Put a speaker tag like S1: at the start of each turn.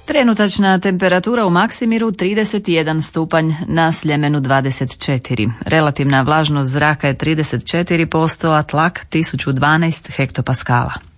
S1: Trenutačna temperatura u Maksimiru 31 stupanj, na Sljemenu 24. Relativna vlažnost zraka je 34%, a tlak 1012 hektopaskala.